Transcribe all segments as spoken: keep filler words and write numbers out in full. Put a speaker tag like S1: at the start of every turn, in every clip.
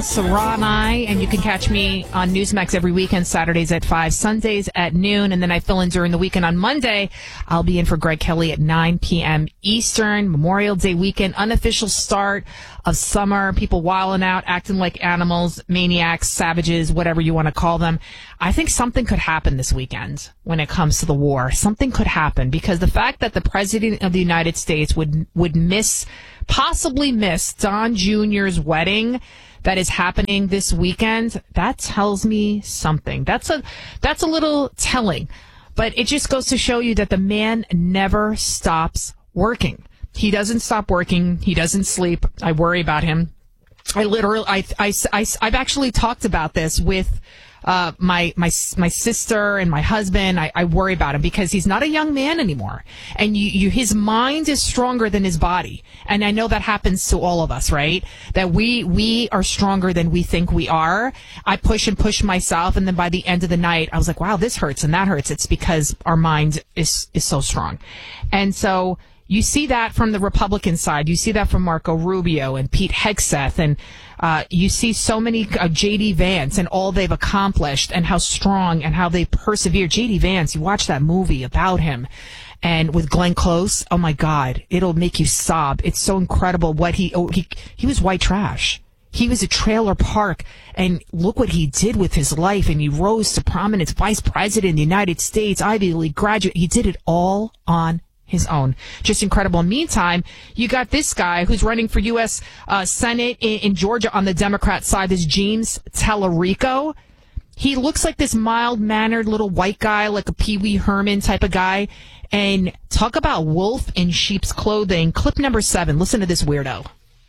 S1: Saranai, and you can catch me on Newsmax every weekend, Saturdays at five, Sundays at noon, and then I fill in during the weekend on Monday. I'll be in for Greg Kelly at nine p.m. Eastern. Memorial Day weekend, unofficial start of summer, people wilding out, acting like animals, maniacs, savages, whatever you want to call them. I think something could happen this weekend when it comes to the war. Something could happen because the fact that the President of the United States would would miss, possibly miss Don Junior's wedding that is happening this weekend, that tells me something. That's a that's a little telling. But it just goes to show you that the man never stops working. He doesn't stop working. He doesn't sleep. I worry about him. I literally, I, I, I, I've actually talked about this with uh, my my my sister and my husband. I, I worry about him because he's not a young man anymore, and you, you his mind is stronger than his body. And I know that happens to all of us, right? That we we are stronger than we think we are. I push and push myself, and then by the end of the night, I was like, wow, this hurts and that hurts. It's because our mind is is so strong, and so. You see that from the Republican side. You see that from Marco Rubio and Pete Hegseth. And uh, you see so many uh, J D. Vance and all they've accomplished and how strong and how they persevere. J D. Vance, you watch that movie about him. And with Glenn Close, oh, my God, it'll make you sob. It's so incredible what he, oh, he, he was white trash. He was a trailer park, and look what he did with his life, and he rose to prominence, vice president of the United States, Ivy League graduate. He did it all on his own. Just incredible. Meantime, you got this guy who's running for U S Uh, Senate in, in Georgia on the Democrat side, this James Tallarico. He looks like this mild-mannered little white guy, like a Pee Wee Herman type of guy. And talk about wolf in sheep's clothing. Clip number seven. Listen to this weirdo.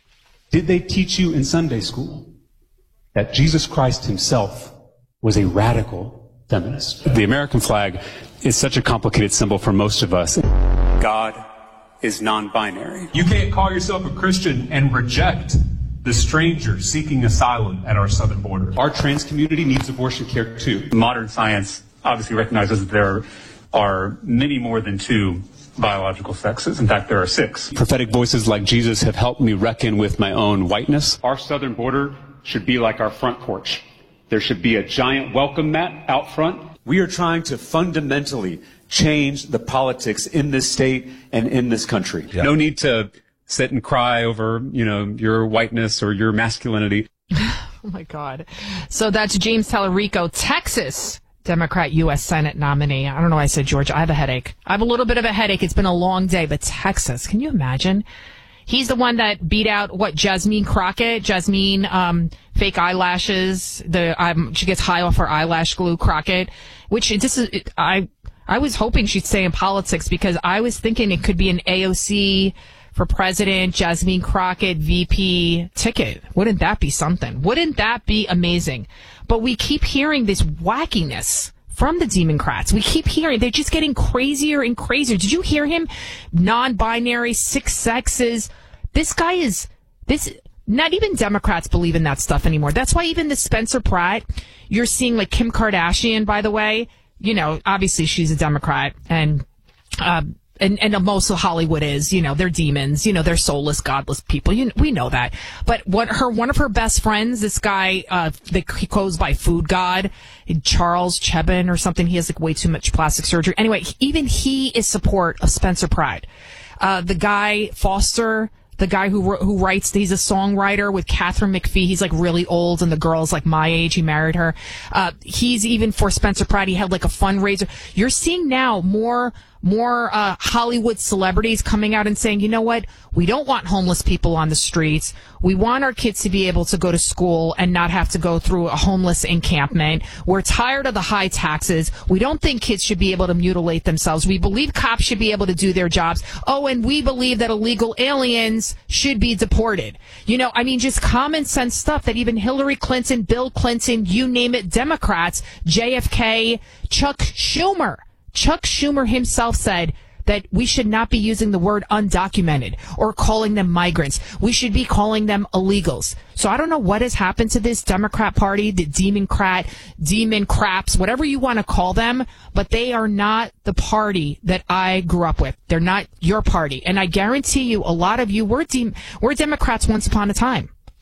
S2: Did they teach you in Sunday school that Jesus Christ himself was a radical feminist? The American flag is such a complicated symbol for most of us. God is non-binary.
S3: You can't call yourself a Christian and reject the stranger seeking asylum at our southern border.
S2: Our trans community needs abortion care too.
S4: Modern science obviously recognizes that there are many more than two biological sexes. In fact, there are six.
S2: Prophetic voices like Jesus have helped me reckon with my own whiteness. Our southern border should be like our front porch. There should be a giant welcome mat out front. We are trying to fundamentally change the politics in this state and in this country.
S4: Yeah. No need to sit and cry over, you know, your whiteness or your masculinity.
S1: Oh, my God. So that's James Tallarico, Texas Democrat U S Senate nominee. I don't know why I said Georgia. I have a headache. I have a little bit of a headache. It's been a long day, but Texas, can you imagine? He's the one that beat out, what, Jasmine Crockett? Jasmine, um, fake eyelashes. The um, she gets high off her eyelash glue, Crockett. Which, this is, it, I I was hoping she'd stay in politics because I was thinking it could be an A O C for president, Jasmine Crockett, V P ticket. Wouldn't that be something? Wouldn't that be amazing? But we keep hearing this wackiness from the Democrats. We keep hearing they're just getting crazier and crazier. Did you hear him? Non-binary, six sexes. This guy is this. Not even Democrats believe in that stuff anymore. That's why even the Spencer Pratt, you're seeing like Kim Kardashian, by the way. You know, obviously she's a Democrat, and uh, and and most of Hollywood is. You know, they're demons. You know, they're soulless, godless people. You we know that. But what her one of her best friends, this guy, uh, that he goes by Food God, Charles Chebin or something. He has like way too much plastic surgery. Anyway, even he is support of Spencer Pratt. Uh, the guy Foster. The guy who who writes, he's a songwriter with Catherine McPhee. He's like really old, and the girl's like my age. He married her. Uh, he's even for Spencer Pratt. He had like a fundraiser. You're seeing now more more uh, Hollywood celebrities coming out and saying, you know what? We don't want homeless people on the streets. We want our kids to be able to go to school and not have to go through a homeless encampment. We're tired of the high taxes. We don't think kids should be able to mutilate themselves. We believe cops should be able to do their jobs. Oh, and we believe that illegal aliens should be deported. You know, I mean, just common sense stuff that even Hillary Clinton, Bill Clinton, you name it, Democrats, J F K, Chuck Schumer. Chuck Schumer himself said that we should not be using the word undocumented or calling them migrants. We should be calling them illegals. So I don't know what has happened to this Democrat Party, the Democrat, Demon Craps, whatever you want to call them, but they are not the party that I grew up with. They're not your party. And I guarantee you, a lot of you were, de- were Democrats once upon a time.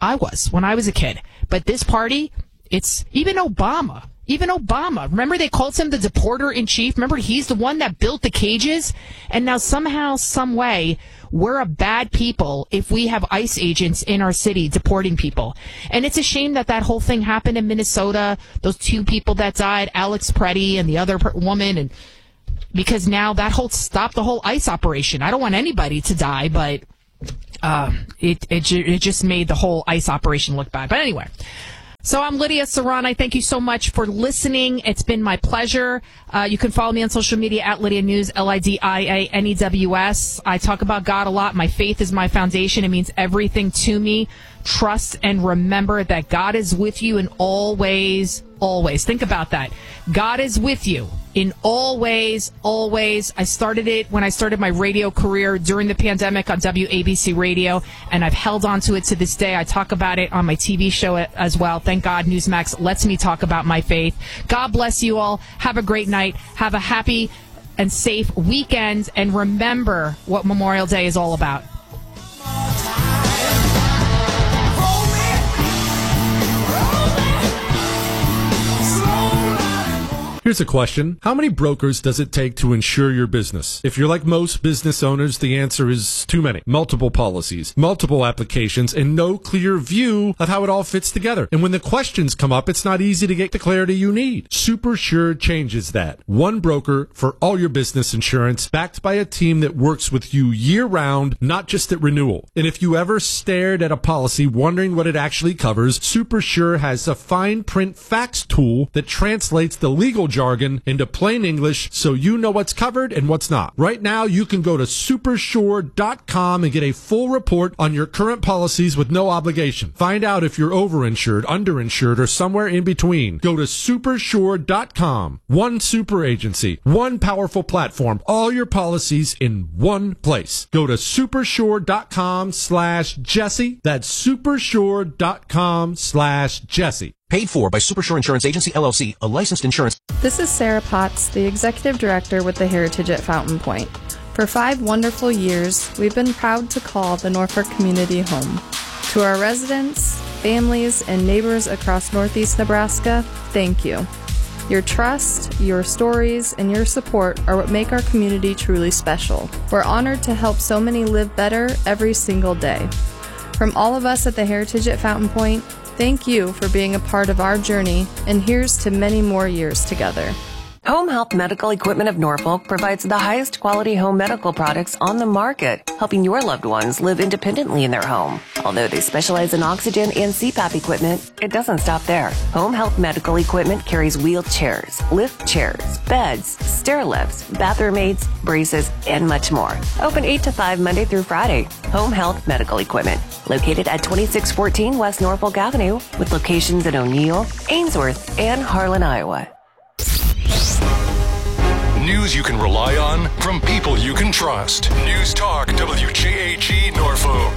S1: I was when I was a kid. But this party, it's even Obama. Even Obama. Remember they called him the deporter-in-chief? Remember he's the one that built the cages? And now somehow, some way, we're a bad people if we have ICE agents in our city deporting people. And it's a shame that that whole thing happened in Minnesota. Those two people that died, Alex Preddy and the other per- woman, and because now that whole stopped the whole ICE operation. I don't want anybody to die, but uh, it, it it just made the whole ICE operation look bad. But anyway. So I'm Lydia Serrani. Thank you so much for listening. It's been my pleasure. Uh, you can follow me on social media at Lydia News, L I D I A N E W S. I talk about God a lot. My faith is my foundation. It means everything to me. Trust and remember that God is with you in all ways, always. Think about that. God is with you in all ways, always. I started it when I started my radio career during the pandemic on W A B C Radio, and I've held on to it to this day. I talk about it on my T V show as well. Thank God Newsmax lets me talk about my faith. God bless you all. Have a great night. Have a happy and safe weekend, and remember what Memorial Day is all about.
S5: Here's a question. How many brokers does it take to insure your business? If you're like most business owners, the answer is too many. Multiple policies, multiple applications, and no clear view of how it all fits together. And when the questions come up, it's not easy to get the clarity you need. SuperSure changes that. One broker for all your business insurance, backed by a team that works with you year-round, not just at renewal. And if you ever stared at a policy wondering what it actually covers, SuperSure has a fine print facts tool that translates the legal jargon into plain English so you know what's covered and what's not. Right now, you can go to supersure dot com and get a full report on your current policies with no obligation. Find out if you're overinsured, underinsured, or somewhere in between. Go to supersure dot com. One super agency, one powerful platform, all your policies in one place. Go to supersure dot com slash Jesse. That's supersure dot com slash Jesse.
S6: Paid for by Supersure Insurance Agency, L L C, a licensed insurance.
S7: This is Sarah Potts, the Executive Director with the Heritage at Fountain Point. For five wonderful years, we've been proud to call the Norfolk community home. To our residents, families, and neighbors across Northeast Nebraska, thank you. Your trust, your stories, and your support are what make our community truly special. We're honored to help so many live better every single day. From all of us at the Heritage at Fountain Point, thank you for being a part of our journey, and here's to many more years together.
S8: Home Health Medical Equipment of Norfolk provides the highest quality home medical products on the market, helping your loved ones live independently in their home. Although they specialize in oxygen and C PAP equipment, it doesn't stop there. Home Health Medical Equipment carries wheelchairs, lift chairs, beds, stair lifts, bathroom aids, braces, and much more. Open eight to five Monday through Friday. Home Health Medical Equipment, located at twenty-six fourteen West Norfolk Avenue, with locations in O'Neill, Ainsworth, and Harlan, Iowa.
S9: News you can rely on from people you can trust. News Talk W J H E Norfolk.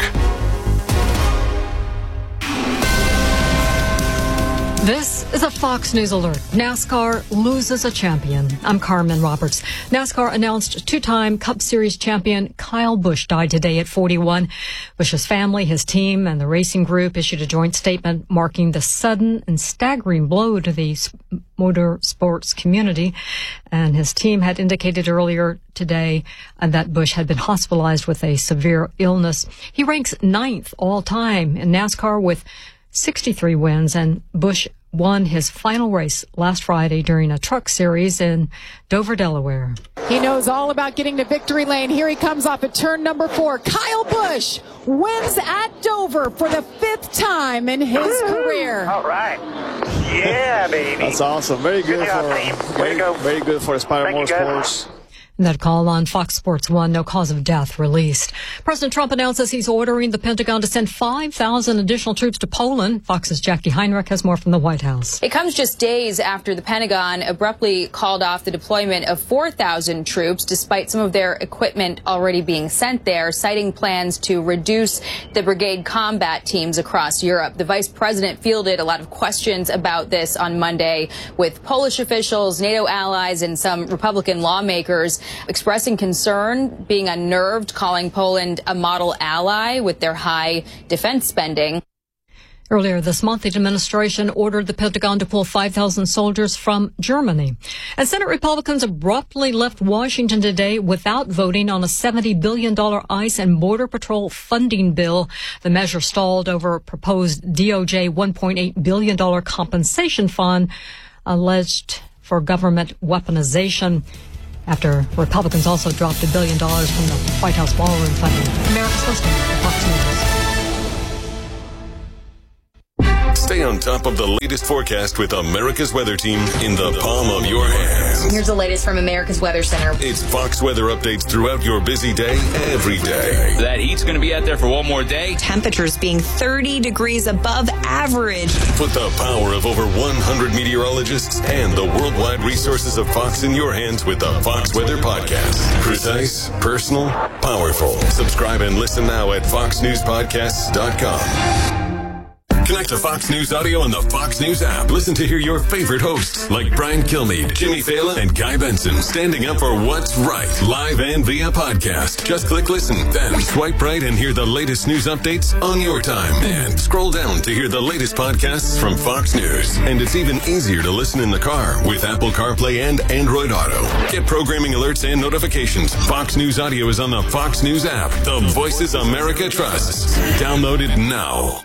S10: This is a Fox News alert. NASCAR loses a champion. I'm Carmen Roberts. NASCAR announced two-time Cup Series champion Kyle Busch died today at forty-one. Busch's family, his team, and the racing group issued a joint statement marking the sudden and staggering blow to the motorsports community. And his team had indicated earlier today that Busch had been hospitalized with a severe illness. He ranks ninth all-time in NASCAR with sixty-three wins, and Busch won his final race last Friday during a truck series in Dover, Delaware.
S11: He knows all about getting to victory lane. Here he comes off at turn number four. Kyle Busch wins at Dover for the fifth time in his career.
S12: All right. Yeah, baby.
S13: That's awesome. Very good, good for very, very good for Aspire Motorsports.
S10: That call on Fox Sports one, no cause of death released. President Trump announces he's ordering the Pentagon to send five thousand additional troops to Poland. Fox's Jackie Heinrich has more from the White House.
S14: It comes just days after the Pentagon abruptly called off the deployment of four thousand troops, despite some of their equipment already being sent there, citing plans to reduce the brigade combat teams across Europe. The vice president fielded a lot of questions about this on Monday, with Polish officials, NATO allies, and some Republican lawmakers expressing concern, being unnerved, calling Poland a model ally with their high defense spending.
S10: Earlier this month, the administration ordered the Pentagon to pull five thousand soldiers from Germany. And Senate Republicans abruptly left Washington today without voting on a seventy billion dollars ICE and Border Patrol funding bill. The measure stalled over proposed D O J one point eight billion dollars compensation fund alleged for government weaponization, after Republicans also dropped a billion dollars from the White House ballroom funding. America's listening to Fox News.
S9: Stay on top of the latest forecast with America's Weather Team in the palm of your hands.
S15: Here's the latest from America's Weather Center.
S9: It's Fox weather updates throughout your busy day, every day.
S16: That heat's going to be out there for one more day.
S15: Temperatures being thirty degrees above average.
S9: Put the power of over one hundred meteorologists and the worldwide resources of Fox in your hands with the Fox Weather Podcast. Precise, personal, powerful. Subscribe and listen now at fox news podcasts dot com. Connect to Fox News Audio on the Fox News app. Listen to hear your favorite hosts like Brian Kilmeade, Jimmy Fallon, and Guy Benson standing up for what's right, live and via podcast. Just click listen, then swipe right and hear the latest news updates on your time. And scroll down to hear the latest podcasts from Fox News. And it's even easier to listen in the car with Apple CarPlay and Android Auto. Get programming alerts and notifications. Fox News Audio is on the Fox News app. The voices America trusts. Download it now.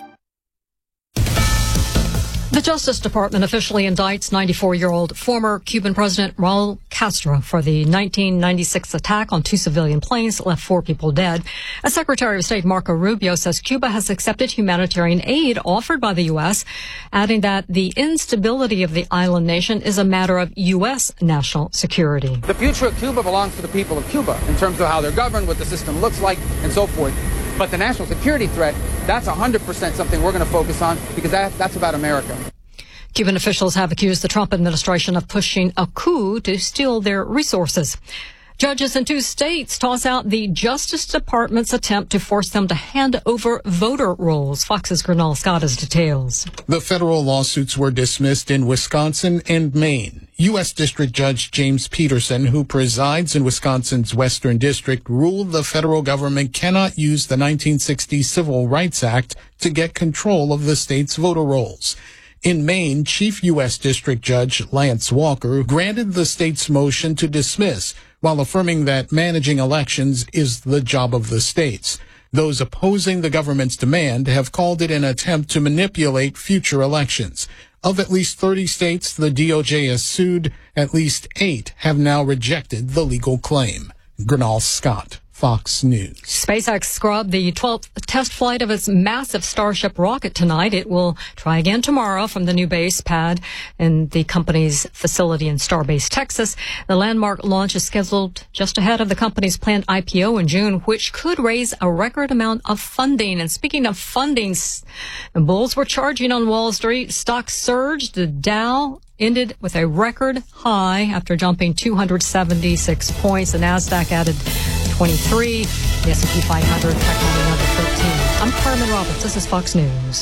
S10: The Justice Department officially indicts ninety-four-year-old former Cuban President Raul Castro for the nineteen ninety-six attack on two civilian planes that left four people dead. As Secretary of State Marco Rubio says Cuba has accepted humanitarian aid offered by the U S, adding that the instability of the island nation is a matter of U S national security.
S17: The future of Cuba belongs to the people of Cuba in terms of how they're governed, what the system looks like, and so forth. But the national security threat, that's one hundred percent something we're going to focus on because that, that's about America.
S10: Cuban officials have accused the Trump administration of pushing a coup to steal their resources. Judges in two states toss out the Justice Department's attempt to force them to hand over voter rolls. Fox's Gernal Scott has details.
S18: The federal lawsuits were dismissed in Wisconsin and Maine. U S District Judge James Peterson, who presides in Wisconsin's Western District, ruled the federal government cannot use the nineteen sixty Civil Rights Act to get control of the state's voter rolls. In Maine, Chief U S District Judge Lance Walker granted the state's motion to dismiss, while affirming that managing elections is the job of the states. Those opposing the government's demand have called it an attempt to manipulate future elections. Of at least thirty states the D O J has sued, at least eight have now rejected the legal claim. Gernal Scott, Fox News.
S10: SpaceX scrubbed the twelfth test flight of its massive Starship rocket tonight. It will try again tomorrow from the new base pad in the company's facility in Starbase, Texas. The landmark launch is scheduled just ahead of the company's planned I P O in June, which could raise a record amount of funding. And speaking of funding, the bulls were charging on Wall Street. Stocks surged. The Dow ended with a record high after jumping two hundred seventy-six points. The NASDAQ added twenty-three. The S and P five hundred tacked on another thirteen. I'm Carmen Roberts. This is Fox News.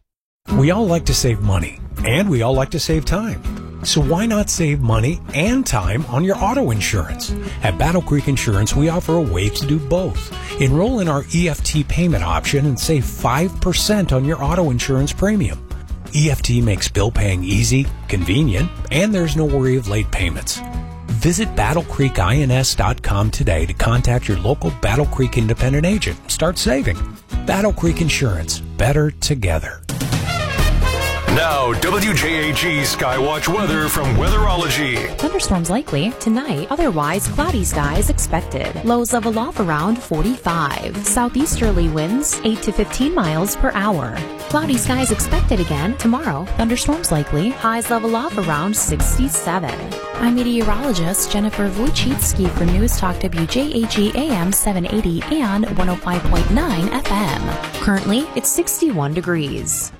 S19: We all like to save money, and we all like to save time. So why not save money and time on your auto insurance? At Battle Creek Insurance, we offer a way to do both. Enroll in our E F T payment option and save five percent on your auto insurance premium. E F T makes bill paying easy, convenient, and there's no worry of late payments. Visit battle creek ins dot com today to contact your local Battle Creek independent agent. Start saving. Battle Creek Insurance. Better together.
S9: Now, W J A G Skywatch weather from Weatherology.
S20: Thunderstorms likely tonight, otherwise cloudy skies expected. Lows level off around forty-five. Southeasterly winds eight to fifteen miles per hour. Cloudy skies expected again tomorrow. Thunderstorms likely. Highs level off around sixty-seven. I'm meteorologist Jennifer Wojcicki for News Talk W J A G A M seven eighty and one oh five point nine F M. Currently, it's sixty-one degrees.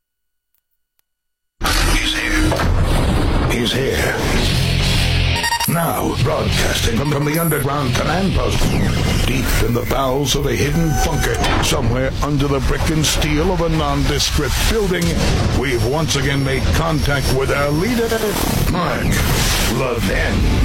S21: He's here. Now, broadcasting from, from the underground command post, deep in the bowels of a hidden bunker, somewhere under the brick and steel of a nondescript building, we've once again made contact with our leader, Mark Levin.